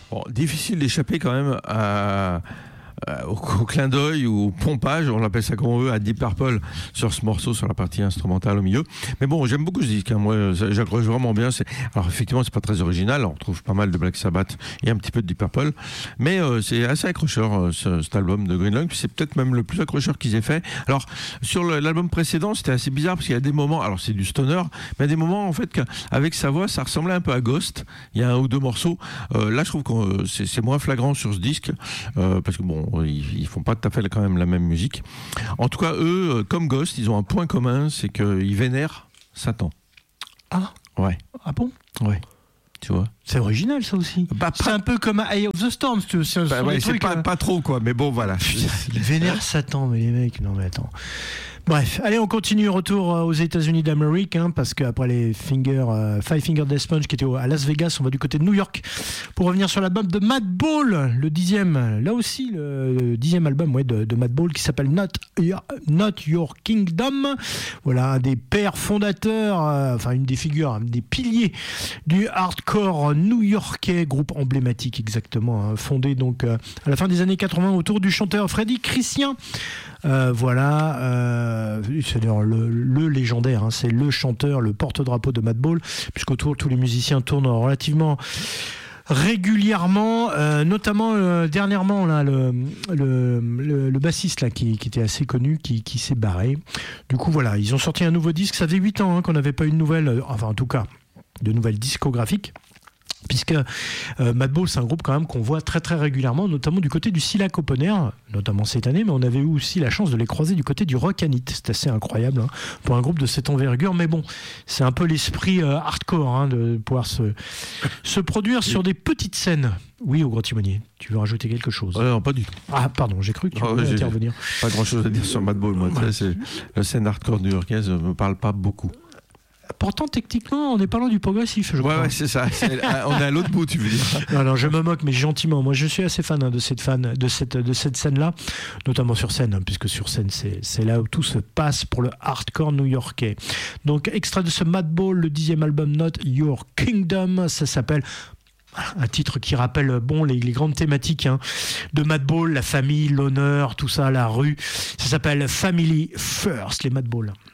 Bon, difficile d'échapper quand même au clin d'œil ou au pompage, on l'appelle ça comme on veut, à Deep Purple sur ce morceau, sur la partie instrumentale au milieu. Mais bon, j'aime beaucoup ce disque, hein. Moi, j'accroche vraiment bien. Alors effectivement, c'est pas très original, on retrouve pas mal de Black Sabbath et un petit peu de Deep Purple, mais c'est assez accrocheur cet album de Green Lung, puis c'est peut-être même le plus accrocheur qu'ils aient fait. Alors sur l'album précédent, c'était assez bizarre parce qu'il y a des moments, alors c'est du stoner, mais il y a des moments en fait qu'avec sa voix, ça ressemblait un peu à Ghost. Il y a un ou deux morceaux. Là, je trouve que c'est moins flagrant sur ce disque parce que bon, ils font pas tout à fait quand même la même musique. En tout cas, eux, comme Ghost, ils ont un point commun, c'est qu'ils vénèrent Satan. Ah ouais. Ah bon? Ouais. Tu vois. C'est original ça aussi. C'est un peu comme Eye of the Storm. C'est pas trop quoi, mais bon voilà. Ils vénèrent Satan, mais les mecs, non mais attends. Bref, allez, on continue. Retour aux États-Unis d'Amérique, parce qu'après les Five Finger Death Punch qui étaient à Las Vegas, on va du côté de New York pour revenir sur l'album de Madball, le 10e. Là aussi, le 10e album de Madball qui s'appelle Not Your Kingdom. Voilà, un des pères fondateurs, une des figures, un des piliers du hardcore new-yorkais, groupe emblématique exactement, fondé donc à la fin des années 80 autour du chanteur Freddy Christian. C'est d'ailleurs le légendaire, c'est le chanteur, le porte-drapeau de Madball, puisqu'autour tous les musiciens tournent relativement régulièrement, notamment dernièrement là, le bassiste là, qui était assez connu, qui s'est barré. Du coup voilà, ils ont sorti un nouveau disque, ça faisait 8 ans qu'on n'avait pas eu de nouvelles, en tout cas de nouvelles discographiques. Puisque Madball, c'est un groupe quand même qu'on voit très très régulièrement, notamment du côté du Silac Open Air, notamment cette année, mais on avait eu aussi la chance de les croiser du côté du Rock and It. C'est assez incroyable pour un groupe de cette envergure, mais bon, c'est un peu l'esprit hardcore de pouvoir se produire sur des petites scènes. Oui, au Grand Timonier, tu veux rajouter quelque chose? Non, pas du tout. Ah, pardon, j'ai cru que tu voulais intervenir. Pas grand chose à dire sur Madball, moi. La scène hardcore new-yorkaise ne me parle pas beaucoup. Pourtant, techniquement, on n'est pas loin du progressif, je crois. Ouais, c'est ça. On est à l'autre bout, tu veux dire. Non, je me moque, mais gentiment. Moi, je suis assez fan de cette scène-là, notamment sur scène, puisque sur scène, c'est là où tout se passe pour le hardcore new-yorkais. Donc, extrait de ce Madball, le 10e album Not Your Kingdom, ça s'appelle... Un titre qui rappelle les grandes thématiques de Madball, la famille, l'honneur, tout ça, la rue. Ça s'appelle Family First, les Madball.